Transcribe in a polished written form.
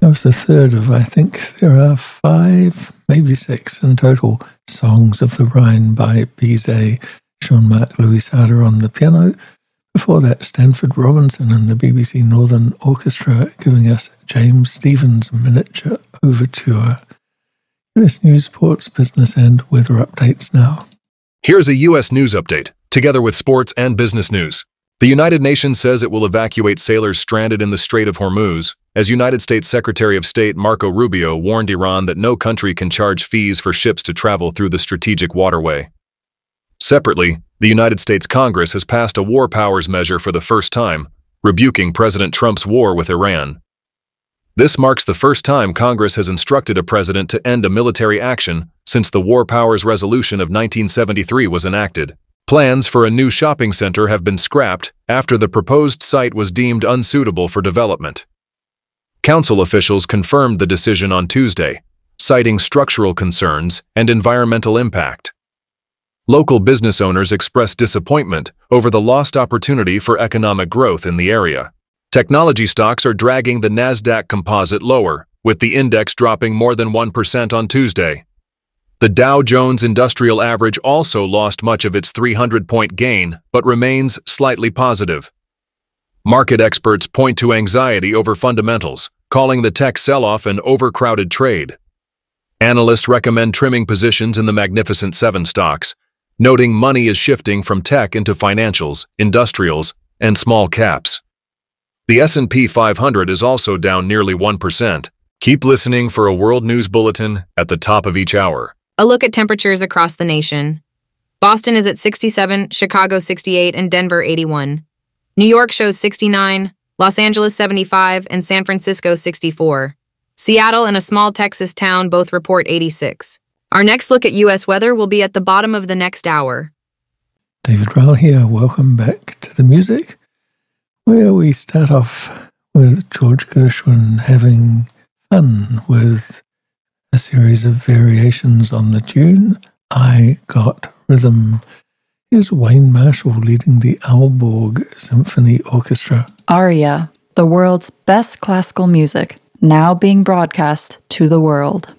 That was the third of, I think there are 5, maybe 6 in total, Songs of the Rhine by Bizet, Jean-Marc Louis Harder on the piano. Before that, Stanford Robinson and the BBC Northern Orchestra giving us James Stevens' Miniature Overture. US News, Sports, Business and Weather updates now. Here's a U.S. news update, together with sports and business news. The United Nations says it will evacuate sailors stranded in the Strait of Hormuz, as United States Secretary of State Marco Rubio warned Iran that no country can charge fees for ships to travel through the strategic waterway. Separately, the United States Congress has passed a war powers measure for the first time, rebuking President Trump's war with Iran. This marks the first time Congress has instructed a president to end a military action since the War Powers Resolution of 1973 was enacted. Plans for a new shopping center have been scrapped after the proposed site was deemed unsuitable for development. Council officials confirmed the decision on Tuesday, citing structural concerns and environmental impact. Local business owners expressed disappointment over the lost opportunity for economic growth in the area. Technology stocks are dragging the Nasdaq Composite lower, with the index dropping more than 1% on Tuesday. The Dow Jones Industrial Average also lost much of its 300-point gain, but remains slightly positive. Market experts point to anxiety over fundamentals, calling the tech sell-off an overcrowded trade. Analysts recommend trimming positions in the Magnificent Seven stocks, noting money is shifting from tech into financials, industrials, and small caps. The S&P 500 is also down nearly 1%. Keep listening for a World News Bulletin at the top of each hour. A look at temperatures across the nation. Boston is at 67, Chicago 68, and Denver 81. New York shows 69, Los Angeles 75, and San Francisco 64. Seattle and a small Texas town both report 86. Our next look at U.S. weather will be at the bottom of the next hour. David Rowell here. Welcome back to the music, where we start off with George Gershwin having fun with a series of variations on the tune, I Got Rhythm. Here's Wayne Marshall leading the Aalborg Symphony Orchestra. Aria, the world's best classical music, now being broadcast to the world.